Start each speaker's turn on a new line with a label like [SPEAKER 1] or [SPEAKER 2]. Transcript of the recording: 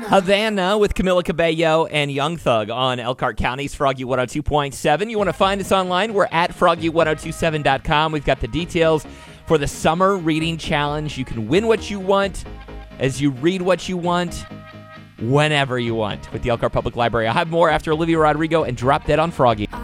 [SPEAKER 1] Havana with Camila Cabello and Young Thug on Elkhart County's Froggy 102.7. You want to find us online? We're at froggy1027.com. We've got the details for the Summer Reading Challenge. You can win what you want as you read what you want whenever you want with the Elkhart Public Library. I'll have more after Olivia Rodrigo and Drop Dead on Froggy.